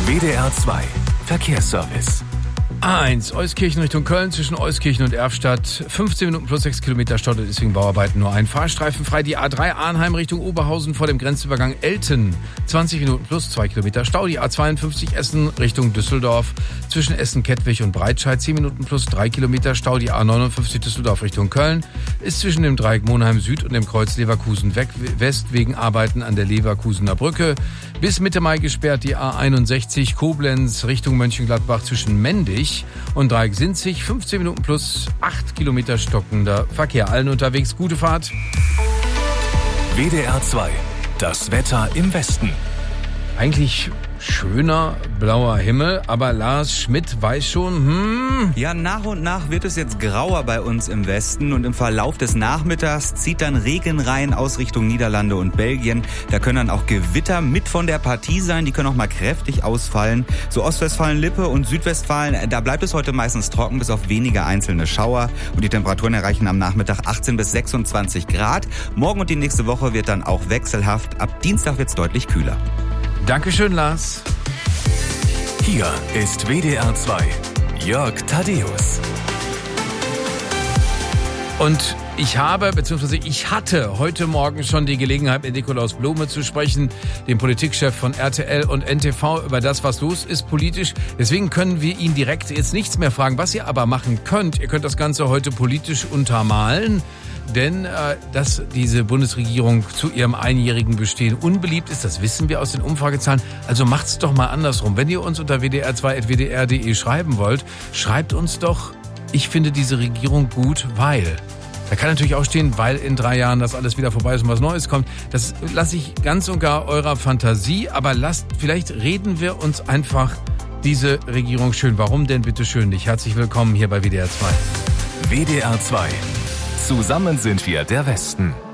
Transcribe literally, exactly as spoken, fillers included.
W D R zwei Verkehrsservice. A eins, Euskirchen Richtung Köln zwischen Euskirchen und Erfstadt. fünfzehn Minuten plus sechs Kilometer Stau, deswegen Bauarbeiten, nur ein Fahrstreifen frei. Die A drei Arnheim Richtung Oberhausen vor dem Grenzübergang Elten. zwanzig Minuten plus zwei Kilometer Stau. Die A zweiundfünfzig Essen Richtung Düsseldorf zwischen Essen-Kettwig und Breitscheid. zehn Minuten plus drei Kilometer Stau. Die A neunundfünfzig Düsseldorf Richtung Köln ist zwischen dem Dreieck Monheim Süd und dem Kreuz Leverkusen West wegen Arbeiten an der Leverkusener Brücke. Bis Mitte Mai gesperrt die A einundsechzig Koblenz Richtung Mönchengladbach zwischen Mendig und Dreieck Sinzig. fünfzehn Minuten plus acht Kilometer stockender Verkehr. Allen unterwegs gute Fahrt. W D R zwei, das Wetter im Westen. Eigentlich schöner blauer Himmel, aber Lars Schmidt weiß schon, hm... Ja, nach und nach wird es jetzt grauer bei uns im Westen und im Verlauf des Nachmittags zieht dann Regen rein aus Richtung Niederlande und Belgien. Da können dann auch Gewitter mit von der Partie sein, die können auch mal kräftig ausfallen. So Ostwestfalen-Lippe und Südwestfalen, da bleibt es heute meistens trocken, bis auf wenige einzelne Schauer. Und die Temperaturen erreichen am Nachmittag achtzehn bis sechsundzwanzig Grad. Morgen und die nächste Woche wird dann auch wechselhaft. Ab Dienstag wird es deutlich kühler. Dankeschön, Lars. Hier ist W D R zwei, Jörg Thaddeus. Und ich habe, beziehungsweise ich hatte heute Morgen schon die Gelegenheit, mit Nikolaus Blome zu sprechen, dem Politikchef von R T L und N T V, über das, was los ist politisch. Deswegen können wir ihn direkt jetzt nichts mehr fragen. Was ihr aber machen könnt, ihr könnt das Ganze heute politisch untermalen. Denn äh, dass diese Bundesregierung zu ihrem einjährigen Bestehen unbeliebt ist, das wissen wir aus den Umfragezahlen. Also macht's doch mal andersrum. Wenn ihr uns unter w d r zwei at w d r punkt d e schreiben wollt, schreibt uns doch, ich finde diese Regierung gut, weil... Da kann natürlich auch stehen, weil in drei Jahren das alles wieder vorbei ist und was Neues kommt. Das lasse ich ganz und gar eurer Fantasie. Aber lasst, vielleicht reden wir uns einfach diese Regierung schön. Warum denn bitte schön nicht? Herzlich willkommen hier bei W D R zwei. W D R zwei. Zusammen sind wir der Westen.